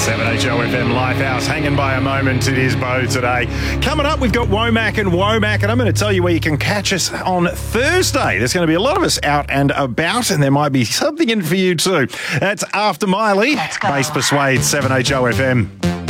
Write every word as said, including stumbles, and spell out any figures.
seven H O F M Lifehouse, hanging by a moment. It is Bo today. Coming up, we've got Womack and Womack, and I'm going to tell you where you can catch us on Thursday. There's going to be a lot of us out and about, and there might be something in for you too. That's after Miley. Bass Persuade, seven H O F M.